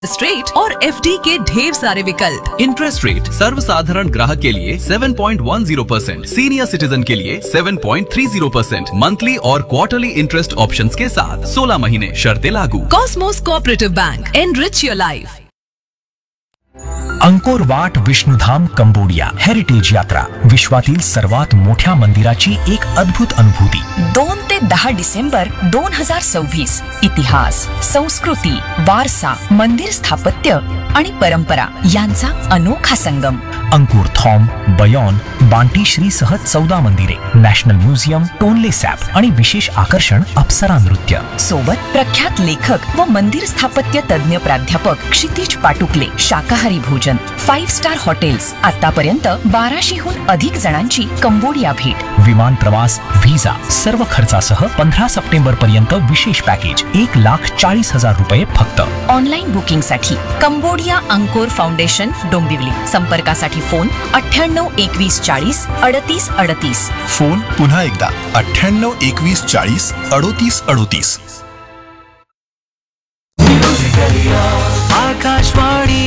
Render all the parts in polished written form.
Straight और FD के ढेर सारे विकल्प। इंटरेस्ट रेट सर्वसाधारण ग्राहक के लिए 7.10%, सीनियर सिटीजन के लिए 7.30%, मंथली और क्वार्टरली इंटरेस्ट ऑप्शंस के साथ 16 महीने शर्तें लागू। Cosmos cooperative bank, enrich your life. Angkor Wat Vishnudham Cambodia heritage यात्रा, विश्वातील सर्वात मोठ्या मंदिराची एक अद्भुत अनुभूती। 2 ते 10 डिसेंबर 2026। इतिहास, संस्कृती, वारसा, मंदिर स्थापत्य आणि परंपरा यांचा अनोखा संगम। अंकुर थॉम, बयॉन, बांटी श्री सह 14 मंदिरे, नॅशनल म्युझियम, टोनले सॅप आणि विशेष आकर्षण अप्सरा नृत्य सोबत प्रख्यात लेखक व मंदिर स्थापत्य तज्ञ प्राध्यापक क्षितिज पाटुकले, शाकाहारी भोजन, 5 स्टार हॉटेल्स। आतापर्यंत 1200हून अधिक जणांची कंबोडिया भेट। विमान प्रवास, व्हिसा सर्व खर्चासह 15 सप्टेंबर पर्यंत विशेष पॅकेज 1,40,000 रुपये फक्त। ऑनलाईन बुकिंग साठी Cambodia Angkor foundation, Dombivli. संपर्कासाठी phone 98 21 40 38 38। Phone पुन्हा एकदा 98 21 40 38 38। Akashvani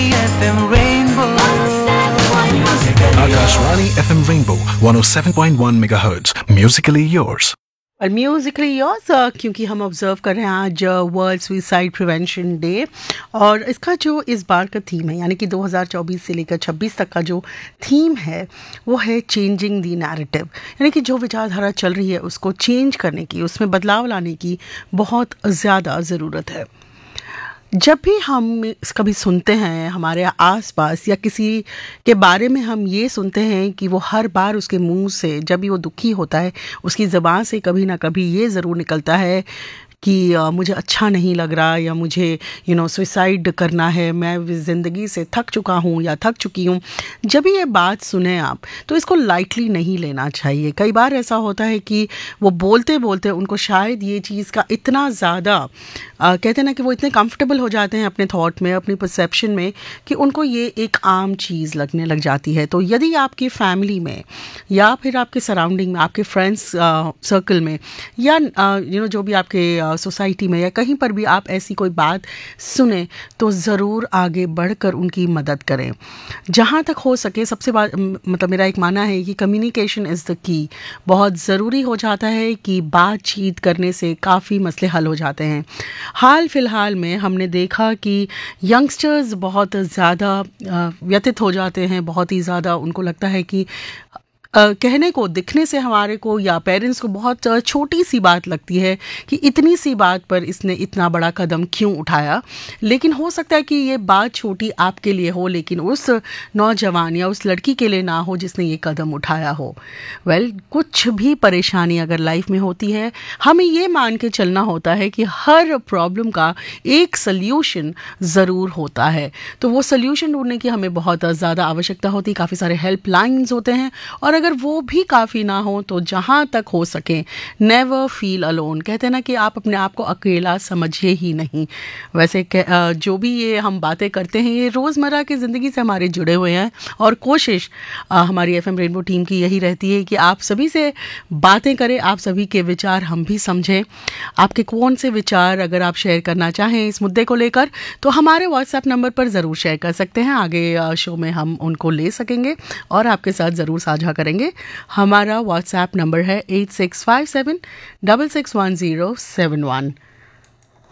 FM Rainbow 107.1 MHz, musically yours. और म्यूजिकली योर्स, क्योंकि हम ऑब्जर्व कर रहे हैं आज वर्ल्ड सुसाइड प्रिवेंशन डे, और इसका जो इस बार का थीम है, यानी कि 2024 से लेकर 26 तक का जो थीम है वो है चेंजिंग दी नैरेटिव। यानी कि जो विचारधारा चल रही है उसको चेंज करने की, उसमें बदलाव लाने की बहुत ज़्यादा ज़रूरत है। जब भी हम कभी सुनते हैं हमारे आसपास या किसी के बारे में, हम ये सुनते हैं कि वो हर बार उसके मुंह से जब भी वो दुखी होता है उसकी ज़बान से कभी ना कभी ये ज़रूर निकलता है कि मुझे अच्छा नहीं लग रहा, या मुझे सुसाइड करना है, मैं ज़िंदगी से थक चुका हूँ या थक चुकी हूँ। जब भी ये बात सुने आप तो इसको लाइटली नहीं लेना चाहिए। कई बार ऐसा होता है कि वो बोलते बोलते उनको शायद ये चीज़ का इतना ज़्यादा कहते हैं ना कि वो इतने कंफर्टेबल हो जाते हैं अपने थॉट में, अपनी परसेप्शन में, कि उनको ये एक आम चीज़ लगने लग जाती है। तो यदि आपकी फैमिली में या फिर आपके सराउंडिंग में, आपके फ्रेंड्स सर्कल में, या जो भी आपके सोसाइटी में या कहीं पर भी आप ऐसी कोई बात सुने, तो ज़रूर आगे बढ़कर उनकी मदद करें। जहाँ तक हो सके सबसे मतलब मेरा एक मानना है कि कम्युनिकेशन इज़ द की। बहुत ज़रूरी हो जाता है कि बातचीत करने से काफ़ी मसले हल हो जाते हैं। हाल फिलहाल में हमने देखा कि यंगस्टर्स बहुत ज़्यादा व्यथित हो जाते हैं, बहुत ही ज़्यादा उनको लगता है कि कहने को, दिखने से हमारे को या पेरेंट्स को बहुत छोटी सी बात लगती है कि इतनी सी बात पर इसने इतना बड़ा कदम क्यों उठाया। लेकिन हो सकता है कि ये बात छोटी आपके लिए हो, लेकिन उस नौजवान या उस लड़की के लिए ना हो जिसने ये कदम उठाया हो। कुछ भी परेशानी अगर लाइफ में होती है, हमें ये मान के चलना होता है कि हर प्रॉब्लम का एक सल्यूशन ज़रूर होता है। तो वो सल्यूशन ढूंढने की हमें बहुत ज़्यादा आवश्यकता होती है। काफ़ी सारे हेल्पलाइंस होते हैं, और अगर वो भी काफ़ी ना हो तो जहाँ तक हो सके नेवर फील अलोन। कहते हैं ना कि आप अपने आप को अकेला समझिए ही नहीं। वैसे जो भी ये हम बातें करते हैं ये रोज़मर्रा की ज़िंदगी से हमारे जुड़े हुए हैं, और कोशिश हमारी FM रेनबो टीम की यही रहती है कि आप सभी से बातें करें, आप सभी के विचार हम भी समझें। आपके कौन से विचार अगर आप शेयर करना चाहें इस मुद्दे को लेकर, तो हमारे व्हाट्सएप नंबर पर ज़रूर शेयर कर सकते हैं। आगे शो में हम उनको ले सकेंगे और आपके साथ ज़रूर साझा करेंगे। हमारा व्हाट्सएप नंबर है 8657 661071।